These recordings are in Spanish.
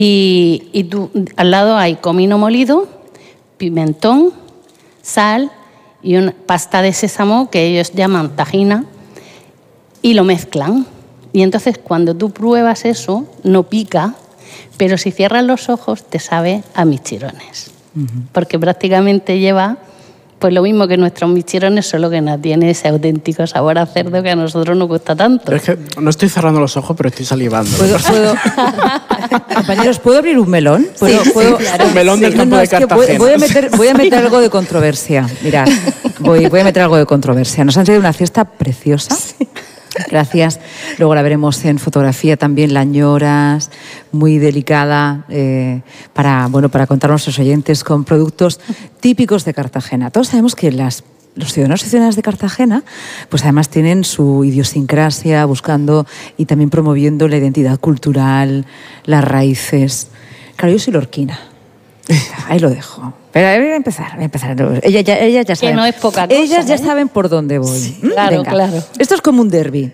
Y tú, al lado hay comino molido, pimentón, sal y una pasta de sésamo que ellos llaman tajina y lo mezclan. Y entonces cuando tú pruebas eso, no pica, pero si cierras los ojos te sabe a michirones. Porque prácticamente lleva pues lo mismo que nuestros michirones, solo que no tiene ese auténtico sabor a cerdo que a nosotros nos gusta tanto. Pero es que no estoy cerrando los ojos, pero estoy salivando. ¿Puedo? Compañeros, ¿puedo abrir un melón? ¿Puedo? Claro. Un melón del campo de Cartagena. Voy a meter algo de controversia. Mirad, voy a meter algo de controversia. Nos han traído una fiesta preciosa. Sí. Gracias. Luego la veremos en fotografía también, la añoras, muy delicada, para contar a nuestros oyentes con productos típicos de Cartagena. Todos sabemos que los ciudadanos y ciudadanas de Cartagena, pues además tienen su idiosincrasia, buscando y también promoviendo la identidad cultural, las raíces. Claro, yo soy lorquina. Ahí lo dejo. Pero voy a empezar. Ellas ya saben. Que no es poca cosa. Ellas ya saben por dónde voy. Sí, claro, claro. Esto es como un derbi.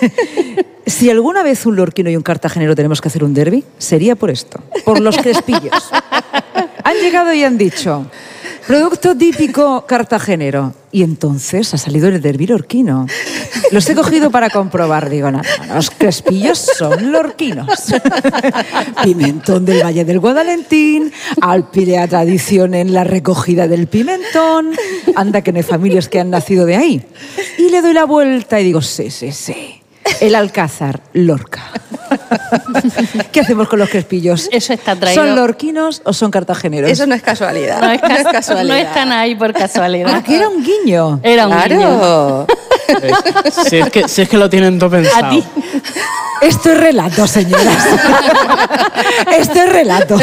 Si alguna vez un lorquino y un cartagenero tenemos que hacer un derbi, sería por esto, por los crespillos. Han llegado y han dicho, producto típico cartagenero. Y entonces ha salido el derbi lorquino. Los he cogido para comprobar. Digo, no, los crespillos son lorquinos. Pimentón del Valle del Guadalentín, alpilea tradición en la recogida del pimentón. Anda que no hay familias que han nacido de ahí. Y le doy la vuelta y digo, sí. El Alcázar, Lorca. ¿Qué hacemos con los crespillos? Eso está traído. ¿Son lorquinos o son cartageneros? Eso no es casualidad. No es casualidad. No están ahí por casualidad. Ah, que era un guiño. Era un guiño. Si es que lo tienen todo pensado. ¿A ti? Esto es relato, señoras. Esto es relato.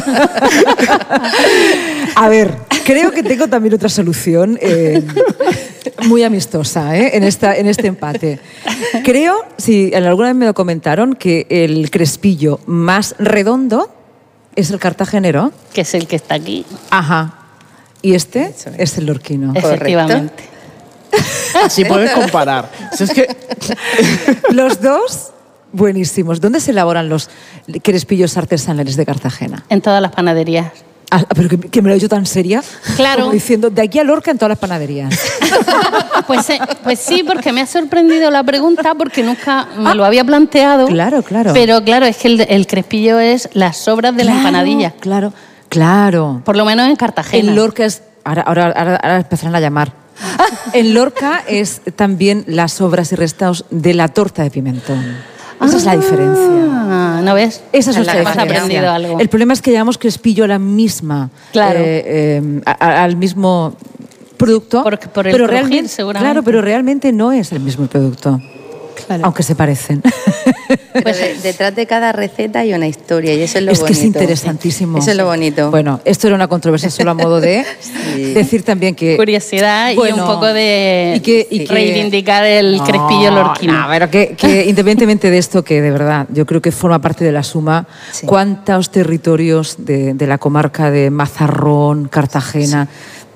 A ver, creo que tengo también otra solución muy amistosa en este empate. Creo, si alguna vez me lo comentaron, que el crespillo más redondo es el cartagenero. Que es el que está aquí. Ajá. Y este es el lorquino. Efectivamente. Así puedes comparar. Si es que... Los dos, buenísimos. ¿Dónde se elaboran los crespillos artesanales de Cartagena? En todas las panaderías. Ah, pero que me lo he hecho tan seria. Claro. Como diciendo, de aquí a Lorca en todas las panaderías. Pues sí, porque me ha sorprendido la pregunta, porque nunca me lo había planteado. Claro. Pero claro, es que el crespillo es las sobras de la empanadilla. Claro. Por lo menos en Cartagena. En Lorca es... Ahora empezarán a llamar. En Lorca es también las sobras y restos de la torta de pimentón. Esa es la diferencia. ¿No ves? Esa es la diferencia. Hemos aprendido algo. El problema es que llamamos crespillo a la misma... Claro. Al mismo producto. Por el pero crujir, seguramente. Claro, pero realmente no es el mismo producto. Claro. Aunque se parecen. Pues detrás de cada receta hay una historia y eso es lo bonito. Es que es interesantísimo. Eso es lo bonito. Bueno, esto era una controversia solo a modo de decir también que... Curiosidad y un poco de reivindicar el crespillo lorquino. No, pero que independientemente de esto, que de verdad yo creo que forma parte de la suma, cuántos territorios de la comarca de Mazarrón, Cartagena,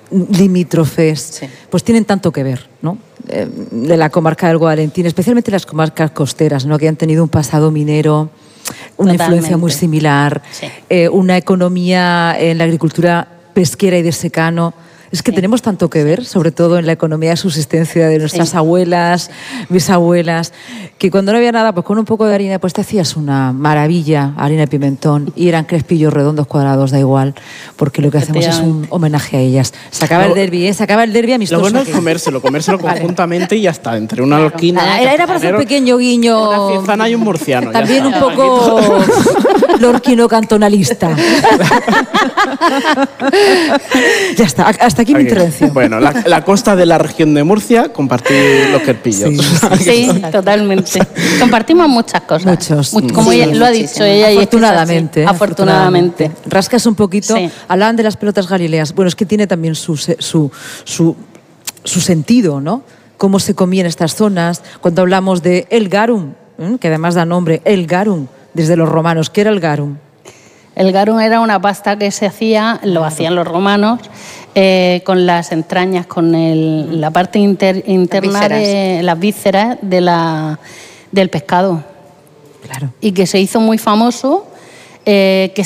limítrofes, pues tienen tanto que ver, ¿no? De la comarca del Guadalentín, especialmente las comarcas costeras, ¿no? Que han tenido un pasado minero, una influencia muy similar, una economía en la agricultura pesquera y de secano. Es que tenemos tanto que ver, sobre todo en la economía de subsistencia de nuestras abuelas, bisabuelas, que cuando no había nada, pues con un poco de harina, pues te hacías una maravilla, harina de pimentón, y eran crespillos redondos, cuadrados, da igual, porque lo que hacemos es un homenaje a ellas. Se acaba el derbi, se acaba el derbi amistoso. Lo bueno es comérselo conjuntamente y ya está, entre una lorquina... Era para hacer un pequeño guiño... Una fiestana y un murciano. También un poco lorquino cantonalista. Ya está, hasta aquí mi intervención. Bueno, la costa de la región de Murcia, compartir los crespillos. Sí, totalmente. Compartimos muchas cosas. Muchos. Como ella lo ha dicho ella. Afortunadamente. Afortunadamente. Rascas un poquito. Hablaban de las pelotas galileas. Bueno, es que tiene también su sentido, ¿no? Cómo se comía en estas zonas. Cuando hablamos de el garum, que además da nombre, el garum, desde los romanos. ¿Qué era el garum? El garum era una pasta que se hacía, lo hacían los romanos, con las entrañas, con la parte interna de las vísceras del pescado. Claro. Y que se hizo muy famoso que